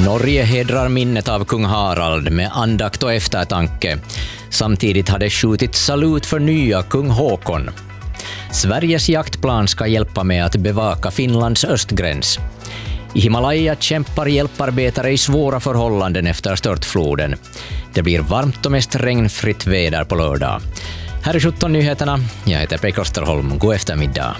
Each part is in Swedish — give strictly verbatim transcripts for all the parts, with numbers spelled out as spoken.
Norge hedrar minnet av kung Harald med andakt och eftertanke. Samtidigt hade skjutit salut för nya kung Håkon. Sveriges jaktplan ska hjälpa med att bevaka Finlands östgräns. I Himalaya kämpar hjälparbetare i svåra förhållanden efter störtfloden. Det blir varmt och mest regnfritt väder på lördag. Här är sjutton nyheterna. Jag heter Pekka Österholm. God eftermiddag.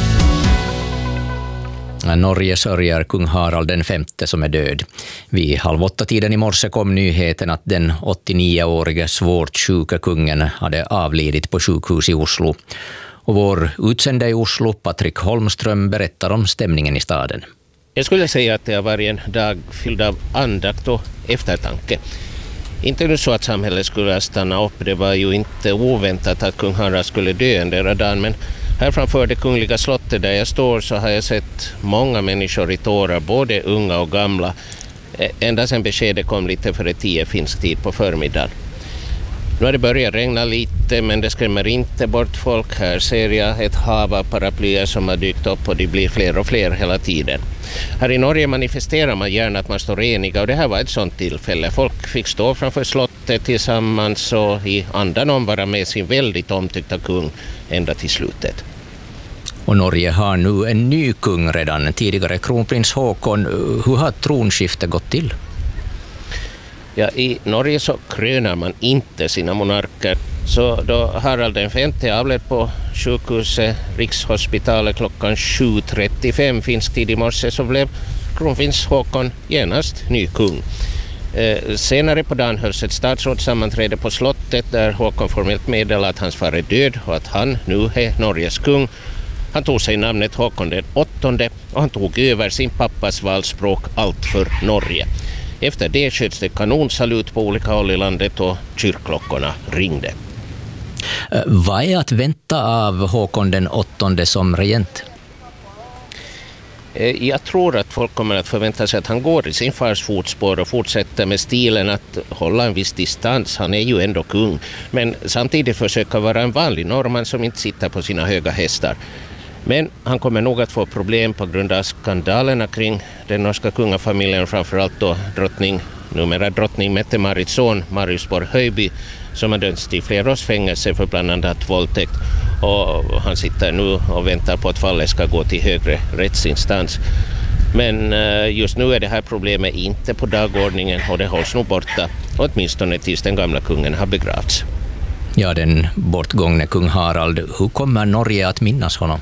Norge sörjer kung Harald den femte som är död. Vid halv åtta tiden i morse kom nyheten att den åttionioårige svårt sjuka kungen hade avlidit på sjukhus i Oslo. Och vår utsända i Oslo, Patrik Holmström, berättar om stämningen i staden. Jag skulle säga att det har varit en dag fylld av andakt och eftertanke. Inte nu så att samhället skulle stanna upp, det var ju inte oväntat att kung Harald skulle dö en där dagen, men här framför det kungliga slottet där jag står så har jag sett många människor i tårar, både unga och gamla, ända sedan beskedet kom lite före tio finsk tid på förmiddagen. Nu har det börjat regna lite, men det skrämmer inte bort folk. Här ser jag ett hav av paraplyer som har dykt upp och det blir fler och fler hela tiden. Här i Norge manifesterar man gärna att man står eniga och det här var ett sånt tillfälle. Folk fick stå framför slottet tillsammans och i andan om vara med sin väldigt omtyckta kung ända till slutet. Och Norge har nu en ny kung redan, tidigare kronprins Håkon. Hur har tronskiftet gått till? Ja, i Norge så krönar man inte sina monarker. Så då Harald den femte avled på sjukhuset Rikshospitalet klockan sju trettiofem finsk tid i morse så blev kronprins Håkon genast ny kung. Eh, senare på dagen hölls ett statsrådssammanträde på slottet där Håkon formellt meddelade att hans far är död och att han nu är Norges kung. Han tog sig namnet Håkon den åttonde och han tog över sin pappas valspråk Allt för Norge. Efter det sköts det kanonsalut på olika håll i landet och kyrkklockorna ringde. Vad är att vänta av Håkon den åttonde som regent? Jag tror att folk kommer att förvänta sig att han går i sin fars fotspår och fortsätter med stilen att hålla en viss distans. Han är ju ändå kung, men samtidigt försöka vara en vanlig norrman som inte sitter på sina höga hästar. Men han kommer nog att få problem på grund av skandalerna kring den norska kungafamiljen, framförallt då drottning, numera drottning Mette-Marits son Marius Borg-Höjby, som har dömts till flera års fängelse för bland annat våldtäkt. Och han sitter nu och väntar på att fallet ska gå till högre rättsinstans. Men just nu är det här problemet inte på dagordningen och det hålls nog borta, åtminstone tills den gamla kungen har begravts. Ja, den bortgångne kung Harald, hur kommer Norge att minnas honom?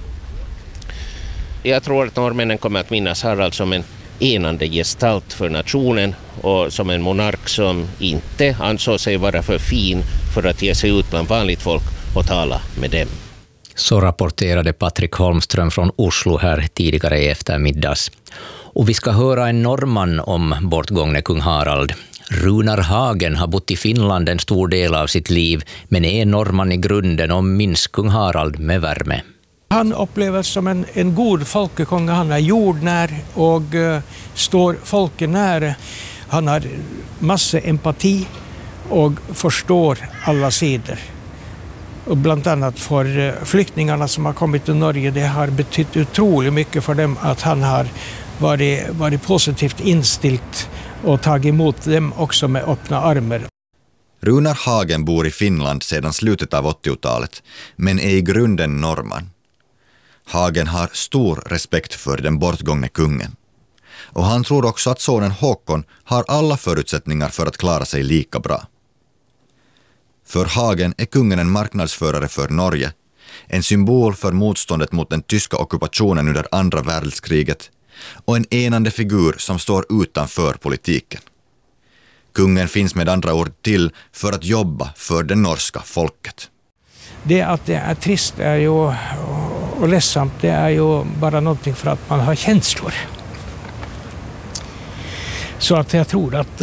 Jag tror att norrmännen kommer att minnas Harald som en enande gestalt för nationen och som en monark som inte ansåg sig vara för fin för att ge sig ut bland vanligt folk och tala med dem. Så rapporterade Patrik Holmström från Oslo här tidigare i eftermiddags. Och vi ska höra en norrman om bortgångne kung Harald. Runar Hagen har bott i Finland en stor del av sitt liv, men är norrman i grunden och minns kung Harald med värme. Han upplevs som en, en god folkekung. Han är jordnär och uh, står folket nära. Han har massa empati och förstår alla sidor. Och bland annat för uh, flyktingarna som har kommit till Norge, det har betytt otroligt mycket för dem att han har varit, varit positivt inställd och tagit emot dem också med öppna armar. Runar Hagen bor i Finland sedan slutet av åttiotalet, men är i grunden norrman. Hagen har stor respekt för den bortgångne kungen. Och han tror också att sonen Håkon har alla förutsättningar för att klara sig lika bra. För Hagen är kungen en marknadsförare för Norge, en symbol för motståndet mot den tyska ockupationen under andra världskriget och en enande figur som står utanför politiken. Kungen finns med andra ord till för att jobba för det norska folket. Det att det är trist är ju, och ledsamt, det är ju bara någonting för att man har känslor. Så att jag tror att,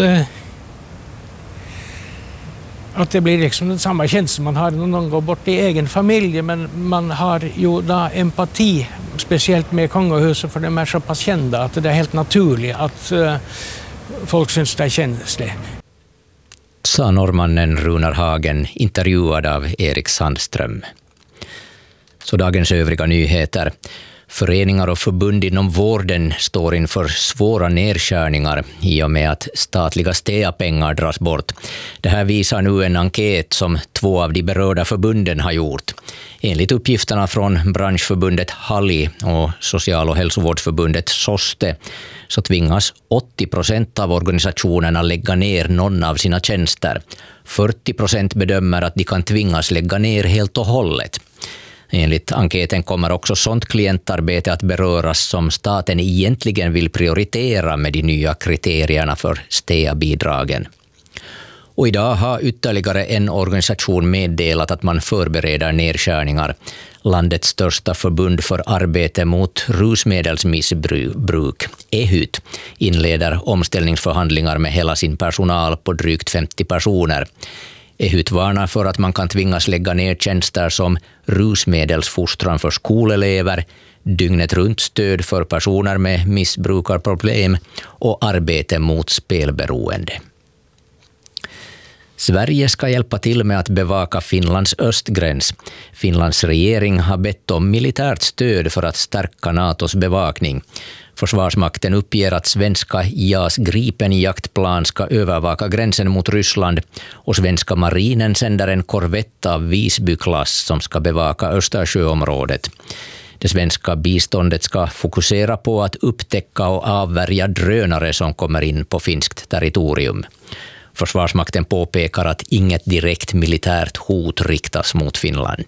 att det blir liksom den samma känsla man har när någon går bort i egen familj, men man har ju då empati, speciellt med kungahuset, för de är så pass kända att det är helt naturligt att folk syns det känns det. Sa norrmannen Runar Hagen, intervjuad av Erik Sandström. Så dagens övriga nyheter. Föreningar och förbund inom vården står inför svåra nedskärningar i och med att statliga S T E A-pengar dras bort. Det här visar nu en enkät som två av de berörda förbunden har gjort. Enligt uppgifterna från branschförbundet Halli och social- och hälsovårdsförbundet SOSTE så tvingas åttio procent av organisationerna lägga ner någon av sina tjänster. fyrtio procent bedömer att de kan tvingas lägga ner helt och hållet. Enligt enkäten kommer också sånt klientarbete att beröras som staten egentligen vill prioritera med de nya kriterierna för S T E A-bidragen. Och idag har ytterligare en organisation meddelat att man förbereder nedskärningar. Landets största förbund för arbete mot rusmedelsmissbruk, E H U T, inleder omställningsförhandlingar med hela sin personal på drygt femtio personer. E H U T varnar för att man kan tvingas lägga ner tjänster som rusmedelsfostran för skolelever, dygnet runt stöd för personer med missbrukarproblem och arbete mot spelberoende. Sverige ska hjälpa till med att bevaka Finlands östgräns. Finlands regering har bett om militärt stöd för att stärka NATOs bevakning. Försvarsmakten uppger att svenska J A S Gripen-jaktplan ska övervaka gränsen mot Ryssland och svenska marinen sänder en korvett av Visby-klass som ska bevaka Östersjöområdet. Det svenska biståndet ska fokusera på att upptäcka och avvärja drönare som kommer in på finskt territorium. Försvarsmakten påpekar att inget direkt militärt hot riktas mot Finland.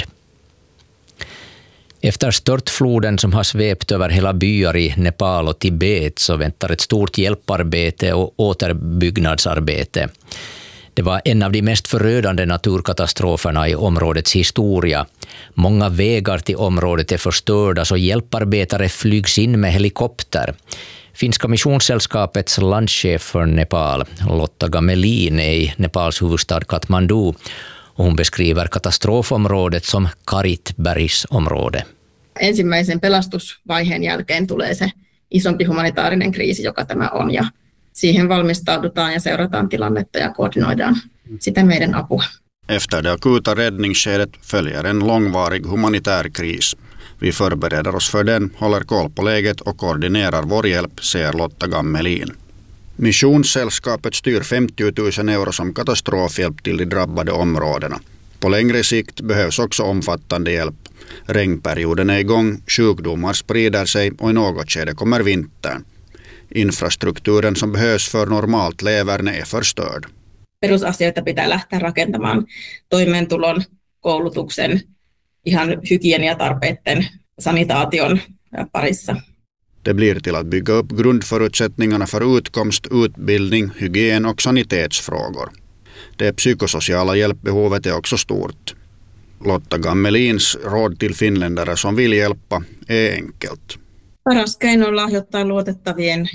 Efter störtfloden som har svept över hela byar i Nepal och Tibet så väntar ett stort hjälparbete och återbyggnadsarbete. Det var en av de mest förödande naturkatastroferna i områdets historia. Många vägar till området är förstörda så hjälparbetare flygs in med helikopter. Finska missionssällskapets landchef för Nepal, Lotta Gamelin, är i Nepals huvudstad Kathmandu och hon beskriver katastrofområdet som Karitbergsområde. Ensimmäisen pelastusvaiheen jälkeen tulee se isompi humanitaarinen kriisi, joka tämä on, ja siihen valmistaudutaan ja seurataan tilannetta ja koordinoidaan sitä meidän apua. Efter det akuta räddningsskedet följer en långvarig humanitär kris. Vi förbereder oss för den, håller koll på läget och koordinerar vår hjälp, säger Lotta Gamelin. Missionssällskapet styr femtio tusen euro som katastrofhjälp till de drabbade områdena. På längre sikt behövs också omfattande hjälp. Regnperioden är igång, sjukdomar sprider sig och i något skede kommer vintern. Infrastrukturen som behövs för normalt leverne är förstörd. Perusasioita pitää lähteä rakentamaan toimeentulon, koulutuksen, ihan hygieniatarpeiden, sanitaation parissa. Det blir till att bygga upp grundförutsättningarna för utkomst, utbildning, hygien och sanitetsfrågor. Det psykosociala hjälpbehovet är också stort. Lotta Gamelins råd till finländare som vill hjälpa är enkelt. Paras keino on lahjoittaa luotettavien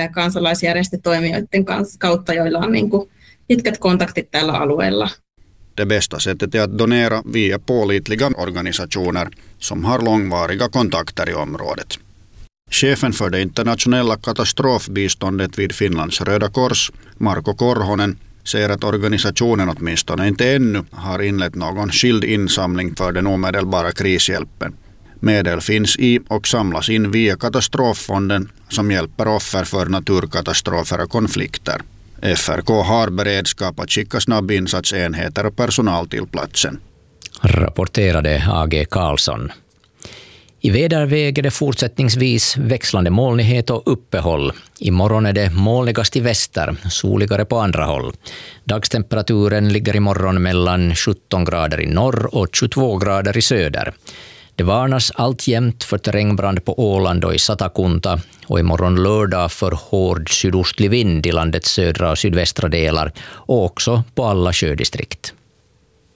kansalaisjärjestötoimijoiden kautta, joilla on niin kuin pitkät kontaktit tällä alueella. Det bästa sättet är att donera via pålitliga organisationer som har långvariga kontakter i området. Chefen för det internationella katastrofbiståndet vid Finlands Röda Kors, Marko Korhonen, säger att organisationen åtminstone inte ännu har inlett någon skild insamling för den omedelbara krishjälpen. Medel finns i och samlas in via katastroffonden som hjälper offer för naturkatastrofer och konflikter. F R K har beredskap att skicka snabbinsatsenheter och personal till platsen. Rapporterade A G Karlsson. I väderväg är det fortsättningsvis växlande molnighet och uppehåll. Imorgon är det molnigast i väster, soligare på andra håll. Dagstemperaturen ligger imorgon mellan sjutton grader i norr och tjugotvå grader i söder. Det varnas alltjämt för terrängbrand på Åland och i Satakunta och imorgon lördag för hård sydostlig vind i landets södra och sydvästra delar och också på alla sjödistrikt.